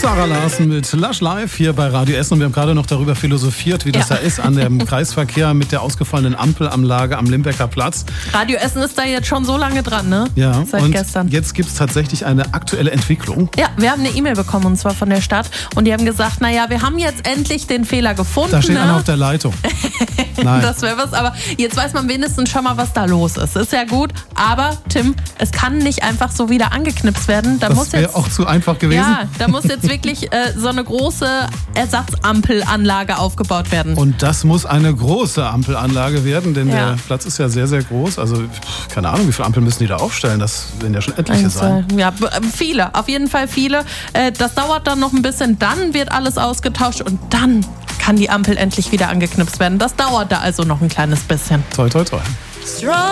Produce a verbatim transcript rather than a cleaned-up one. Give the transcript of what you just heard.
Sarah Larsen mit Lush Live hier bei Radio Essen. Und wir haben gerade noch darüber philosophiert, wie das ja. da ist an dem Kreisverkehr mit der ausgefallenen Ampelanlage am Limbecker Platz. Radio Essen ist da jetzt schon so lange dran, ne? Ja, seit und gestern. Jetzt gibt es tatsächlich eine aktuelle Entwicklung. Ja, wir haben eine E-Mail bekommen, und zwar von der Stadt. Und die haben gesagt, naja, wir haben jetzt endlich den Fehler gefunden. Da steht ne? einer auf der Leitung. Nein. Das wäre was, aber jetzt weiß man wenigstens schon mal, was da los ist. Ist ja gut, aber Tim, es kann nicht einfach so wieder angeknipst werden. Da das wäre auch zu einfach gewesen. Ja, da muss jetzt wirklich äh, so eine große Ersatzampelanlage aufgebaut werden. Und das muss eine große Ampelanlage werden, denn ja. der Platz ist ja sehr, sehr groß. Also keine Ahnung, wie viele Ampeln müssen die da aufstellen? Das werden ja schon etliche Eins, sein. Ja, viele, auf jeden Fall viele. Äh, das dauert dann noch ein bisschen, dann wird alles ausgetauscht und dann kann die Ampel endlich wieder angeknipst werden. Das dauert da also noch ein kleines bisschen. Toi, toi, toi.